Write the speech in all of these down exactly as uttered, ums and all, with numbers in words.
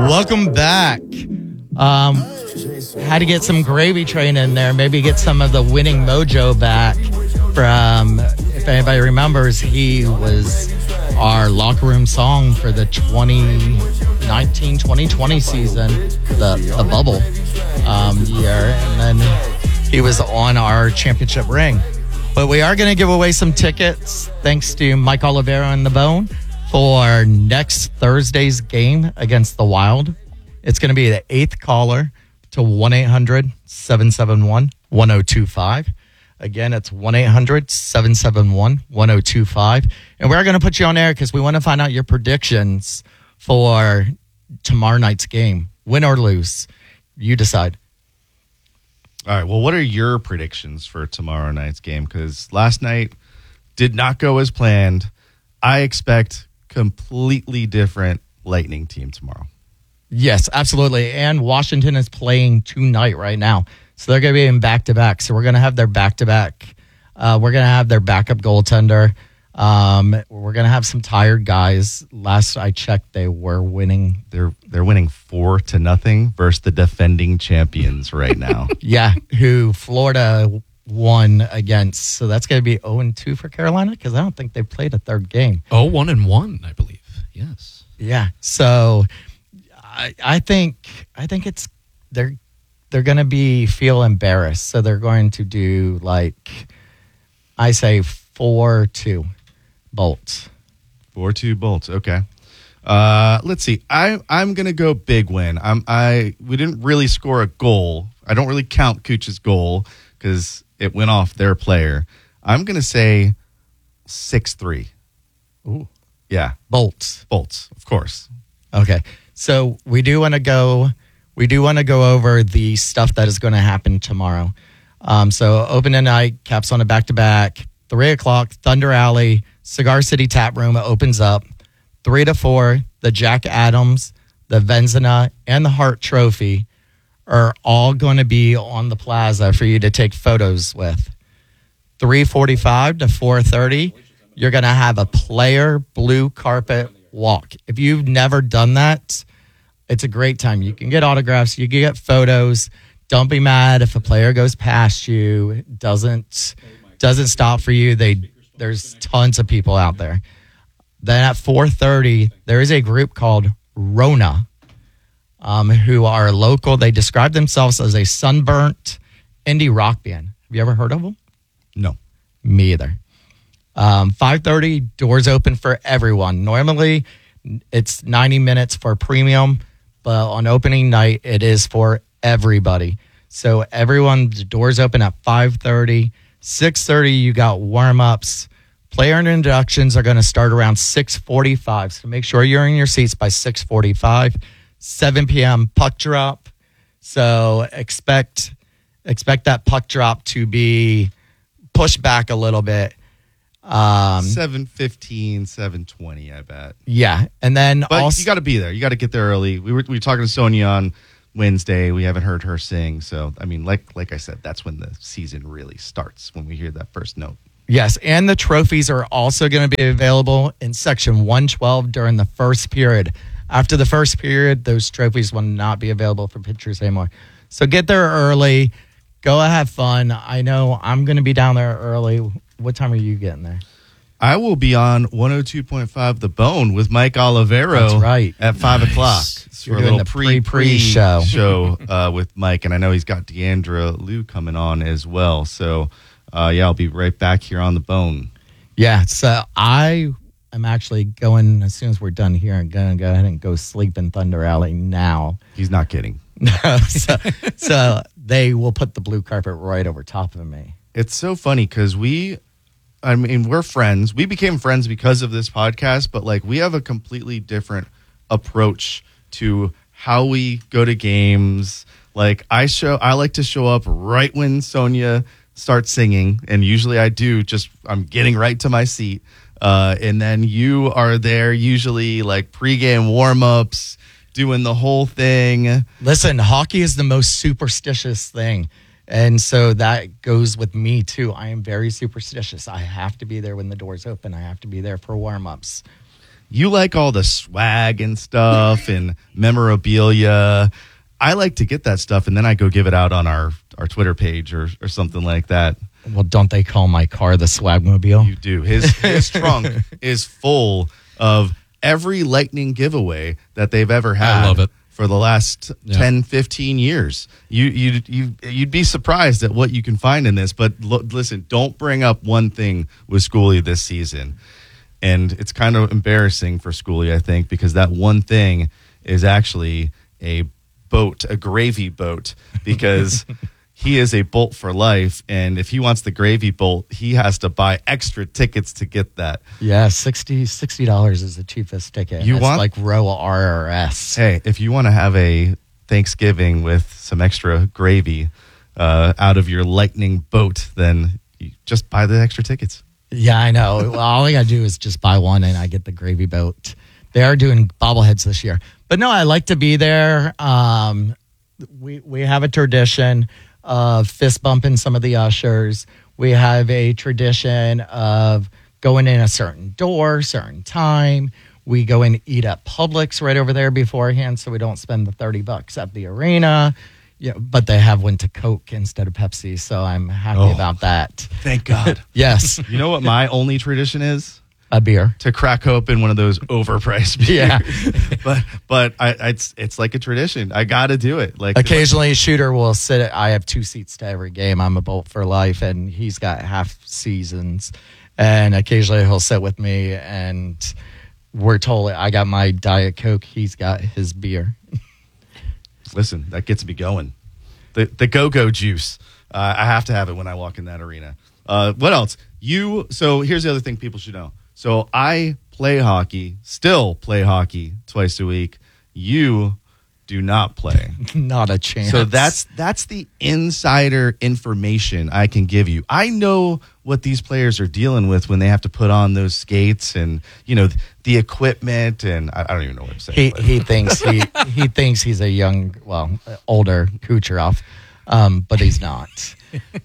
Welcome back. Um, had to get some gravy train in there, maybe get some of the winning mojo back from, if anybody remembers, he was our locker room song for the twenty nineteen twenty twenty season, the, the bubble um, year, and then he was on our championship ring. But we are going to give away some tickets, thanks to Mike Oliveira and the Bone, for next Thursday's game against the Wild. It's going to be the eighth caller to one eight hundred seven seven one one oh two five. Again, it's one eight hundred seven seven one one oh two five. And we're going to put you on air because we want to find out your predictions for tomorrow night's game. Win or lose, you decide. All right, well, what are your predictions for tomorrow night's game? Because last night did not go as planned. I expect completely different Lightning team tomorrow. Yes, absolutely. And Washington is playing tonight right now. So they're going to be in back-to-back. So we're going to have their back-to-back. Uh, we're going to have their backup goaltender. Um, we're going to have some tired guys. Last I checked, they were winning. They're they're winning four to nothing versus the defending champions right now. Yeah, who Florida won against. So that's going to be oh and two for Carolina because I don't think they played a third game. Oh, one and one, I believe. Yes. Yeah. So I, I think I think it's they're they're going to be feel embarrassed. So they're going to do like I say four two Bolts. Four two Bolts. Okay. Uh, let's see. I I'm gonna go big win. I'm I we didn't really score a goal. I don't really count Cooch's goal because it went off their player. I'm gonna say six three. Ooh. Yeah. Bolts. Bolts, of course. Okay. So we do want to go we do want to go over the stuff that is going to happen tomorrow. Um, so open tonight, Caps on a back to back, three o'clock, Thunder Alley, Cigar City Tap Room opens up. Three to four, the Jack Adams, the Vezina, and the Hart Trophy are all going to be on the plaza for you to take photos with. three forty-five to four thirty, you're going to have a player blue carpet walk. If you've never done that, it's a great time. You can get autographs, you can get photos. Don't be mad if a player goes past you, doesn't doesn't stop for you. They there's tons of people out there. Then at four thirty, there is a group called Rona, um, who are local. They describe themselves as a sunburnt indie rock band. Have you ever heard of them? No. Me either. Um, five thirty, doors open for everyone. Normally, it's ninety minutes for premium, but on opening night, it is for everybody. So everyone, the doors open at five thirty. six thirty, you got warm-ups. Player introductions are going to start around six forty-five. So make sure you're in your seats by six forty-five. seven p.m. puck drop. So expect expect that puck drop to be pushed back a little bit. Um, seven fifteen, seven twenty, I bet. Yeah. And then but also, you got to be there. You got to get there early. We were we were talking to Sonia on Wednesday. We haven't heard her sing. So, I mean, like like I said, that's when the season really starts, when we hear that first note. Yes, and the trophies are also going to be available in section one twelve during the first period. After the first period, those trophies will not be available for pictures anymore. So get there early. Go have fun. I know I'm going to be down there early. What time are you getting there? I will be on one oh two point five The Bone with Mike Olivero. That's right. At five Nice. o'clock. It's You're for a doing little the pre pre-pre pre show. show uh, with Mike. And I know he's got Deandra Liu coming on as well. So, uh, yeah, I'll be right back here on The Bone. Yeah, so I am actually going, as soon as we're done here, I'm going to go ahead and go sleep in Thunder Alley now. He's not kidding. so, so they will put the blue carpet right over top of me. It's so funny because we, I mean, we're friends. We became friends because of this podcast, but like we have a completely different approach to how we go to games. Like I show, I like to show up right when Sonia starts singing, and usually I do. Just I'm getting right to my seat, uh, and then you are there usually like pregame warm-ups, doing the whole thing. Listen, hockey is the most superstitious thing. And so that goes with me, too. I am very superstitious. I have to be there when the doors open. I have to be there for warm-ups. you like all the swag and stuff and memorabilia. I like to get that stuff, and then I go give it out on our, our Twitter page or, or something like that. Well, don't they call my car the Swagmobile? You do. His, his trunk is full of every Lightning giveaway that they've ever had. I love it. For the last Yeah. ten, fifteen years. You, you, you, you'd be surprised at what you can find in this. But lo- listen, don't bring up one thing with Schoolie this season. And it's kind of embarrassing for Schoolie, I think, because that one thing is actually a boat, a gravy boat, because he is a Bolt for life. And if he wants the gravy bolt, he has to buy extra tickets to get that. Yeah, sixty dollars is the cheapest ticket. You It's want- like row R or S. Hey, if you want to have a Thanksgiving with some extra gravy uh, out of your Lightning boat, then you just buy the extra tickets. Yeah, I know. Well, all I got to do is just buy one and I get the gravy boat. They are doing bobbleheads this year. But no, I like to be there. Um, we, we have a tradition of fist bumping some of the ushers. We have a tradition of going in a certain door, certain time. We go and eat at Publix right over there beforehand so we don't spend the thirty bucks at the arena. Yeah, but they have went to Coke instead of Pepsi, so I'm happy Oh. about that. Thank God. Yes, You know what my only tradition is? a beer. To crack open one of those overpriced beers. Yeah. but but I, it's it's like a tradition. I got to do it. Like Occasionally, a shooter will sit. At, I have two seats to every game. I'm a Bolt for life, and he's got half seasons. And occasionally, he'll sit with me, and we're totally. I got my Diet Coke. He's got his beer. Listen, that gets me going. The the go go juice. Uh, I have to have it when I walk in that arena. Uh, what else? You. So here's the other thing people should know. So I play hockey, still play hockey twice a week. You do not play. Not a chance. So that's that's the insider information I can give you. I know what these players are dealing with when they have to put on those skates and you know the equipment and I, I don't even know what I'm saying. he but- he thinks he he thinks he's a young, well, older Kucherov, um, but he's not.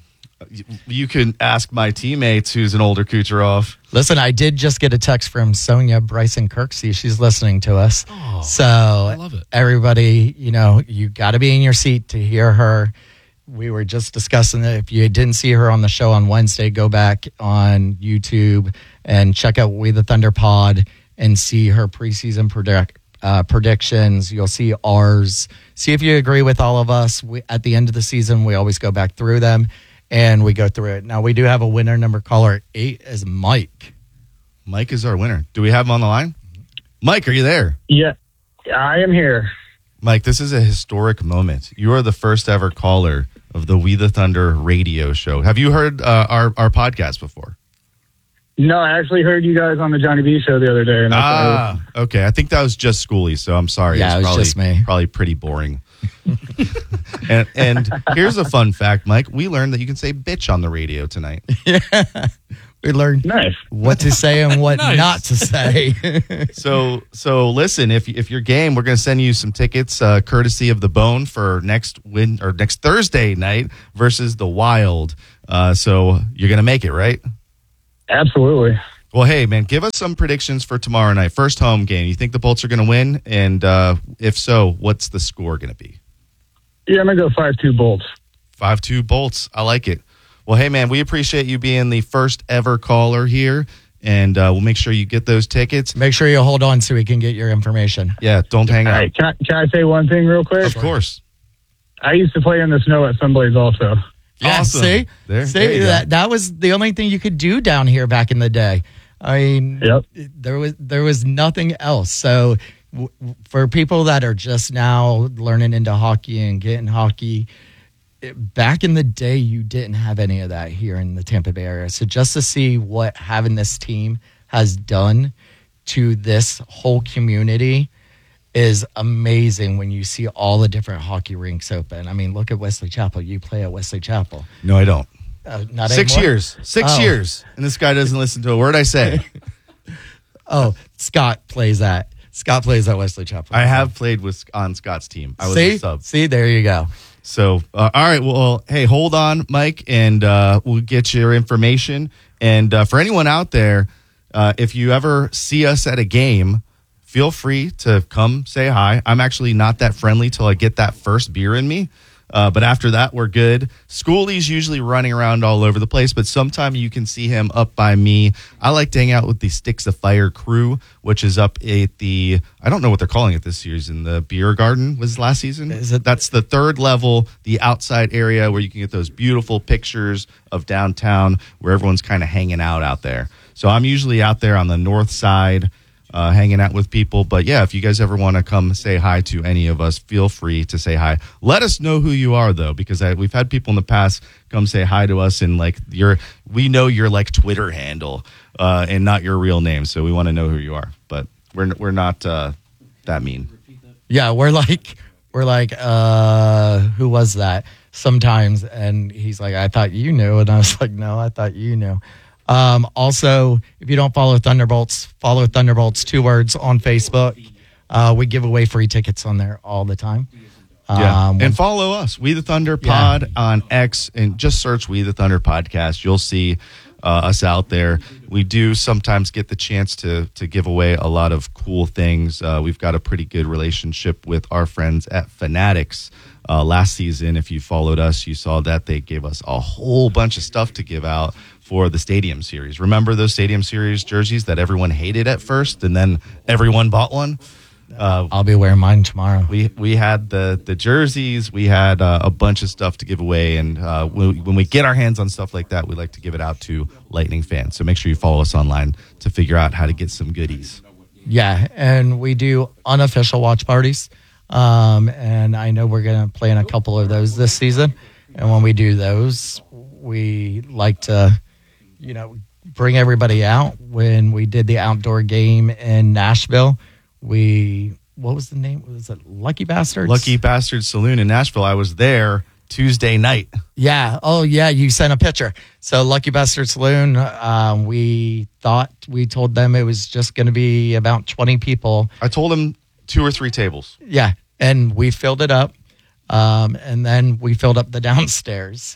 you can ask my teammates who's an older Kucherov. Listen, I did just get a text from Sonia Bryson Kirksey. She's listening to us. Oh, so I love it. Everybody, you know, you got to be in your seat to hear her. We were just discussing it. If you didn't see her on the show on Wednesday, go back on YouTube and check out We the Thunder Pod and see her preseason predict, uh, predictions. You'll see ours. See if you agree with all of us. We, at the end of the season, we always go back through them. And we go through it. Now, we do have a winner. Number caller at eight is Mike. Mike is our winner. Do we have him on the line? Mike, are you there? Yeah, I am here. Mike, this is a historic moment. You are the first ever caller of the We the Thunder radio show. Have you heard uh, our, our podcast before? No, I actually heard you guys on the Johnny B show the other day. And that's why I was- Ah, okay. I think that was just Schoolie, so I'm sorry. Yeah, it was probably, just me. Probably pretty boring. and, and here's a fun fact, Mike. We learned that you can say bitch on the radio tonight. We learned nice. what to say and what Nice. not to say. So, so listen, if if you're game, we're going to send you some tickets, uh, courtesy of the Bone, for next win or next Thursday night versus the Wild. Uh, so you're going to make it, right? Absolutely. Well, hey, man, give us some predictions for tomorrow night. First home game. You think the Bolts are going to win? And uh, if so, what's the score going to be? Yeah, I'm going to go five two Bolts. five two Bolts. I like it. Well, hey, man, we appreciate you being the first ever caller here. And uh, we'll make sure you get those tickets. Make sure you hold on so we can get your information. Yeah, don't hang All up. right, can I, can I say one thing real quick? Of course. I used to play in the snow at Sunblaze also. Yeah, Awesome. see? There- see there you go. that, that was the only thing you could do down here back in the day. I mean, Yep. there was there was nothing else. So w- w- for people that are just now learning into hockey and getting hockey, it, back in the day, you didn't have any of that here in the Tampa Bay area. So just to see what having this team has done to this whole community is amazing when you see all the different hockey rinks open. I mean, look at Wesley Chapel. You play at Wesley Chapel. No, I don't. Uh, not Six anymore? years. Six Oh. years. And this guy doesn't listen to a word I say. Oh, Scott plays at Scott plays at Wesley Chapel. I have played with on Scott's team. I was see, a sub. see, there you go. So, uh, all right. Well, hey, hold on, Mike, and uh, we'll get your information. And uh, for anyone out there, Uh, if you ever see us at a game, feel free to come say hi. I'm actually not that friendly till I get that first beer in me. Uh, but after that, we're good. Schoolie's usually running around all over the place, but sometime you can see him up by me. I like to hang out with the Sticks of Fire crew, which is up at the, I don't know what they're calling it this year, in the beer garden was last season. Is it? That's the third level, the outside area where you can get those beautiful pictures of downtown where everyone's kind of hanging out out there. So I'm usually out there on the north side, Uh, hanging out with people. But yeah, if you guys ever want to come say hi to any of us, feel free to say hi. Let us know who you are, though, because I, we've had people in the past come say hi to us, and like your, we know your like Twitter handle uh, and not your real name, so we want to know who you are. But we're we're not uh, that mean. Yeah, we're like, we're like, uh, who was that? Sometimes, and he's like, I thought you knew, and I was like, no, I thought you knew. Um, also, if you don't follow Thunderbolts, follow Thunderbolts, two words, on Facebook. Uh, we give away free tickets on there all the time. Yeah. Um, and follow us, We the Thunder Pod, yeah. on X, and just search We the Thunder Podcast. You'll see uh, us out there. We do sometimes get the chance to to give away a lot of cool things. Uh, we've got a pretty good relationship with our friends at Fanatics. Uh, last season, if you followed us, you saw that they gave us a whole bunch of stuff to give out for the Stadium Series. Remember those Stadium Series jerseys that everyone hated at first, and then everyone bought one? Uh, I'll be wearing mine tomorrow. We we had the the jerseys. We had uh, a bunch of stuff to give away, and uh, when, when we get our hands on stuff like that, we like to give it out to Lightning fans. So make sure you follow us online to figure out how to get some goodies. Yeah, and we do unofficial watch parties. Um, and I know we're going to play in a couple of those this season. And when we do those, we like to, you know, bring everybody out. When we did the outdoor game in Nashville, we, what was the name? Was it Lucky Bastards? Lucky Bastards Saloon in Nashville. I was there Tuesday night. Yeah. Oh, yeah. You sent a picture. So Lucky Bastard Saloon, um, we thought, we told them it was just going to be about twenty people. I told them two or three tables. Yeah. And we filled it up. Um, and then we filled up the downstairs.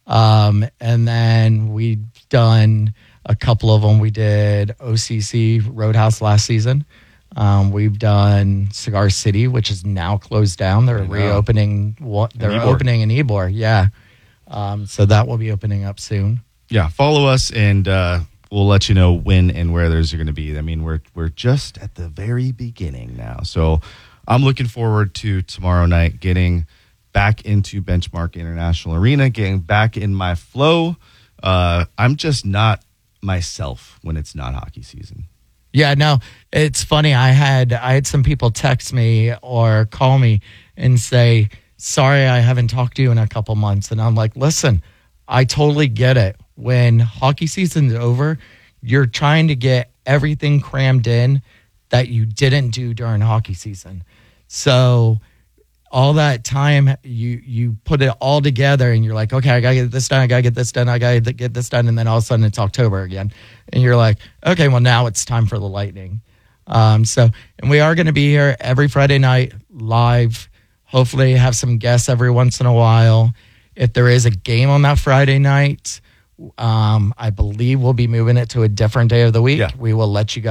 Um, and then we've done a couple of them. We did O C C Roadhouse last season. Um, we've done Cigar City, which is now closed down. They're reopening. What they're Ybor. opening in Ybor. Yeah. Um, so that will be opening up soon. Yeah. Follow us, and uh, we'll let you know when and where those are going to be. I mean, we're we're just at the very beginning now. So I'm looking forward to tomorrow night getting back into Benchmark International Arena, getting back in my flow. Uh, I'm just not myself when it's not hockey season. Yeah, no, it's funny. I had I had some people text me or call me and say, sorry, I haven't talked to you in a couple months. And I'm like, listen, I totally get it. When hockey season's over, you're trying to get everything crammed in that you didn't do during hockey season. So all that time, you you put it all together and you're like, okay, I got to get this done. I got to get this done. I got to get this done. And then all of a sudden it's October again. And you're like, okay, well, now it's time for the Lightning. Um, so, and we are going to be here every Friday night live. Hopefully have some guests every once in a while. If there is a game on that Friday night, um, I believe we'll be moving it to a different day of the week. Yeah. We will let you guys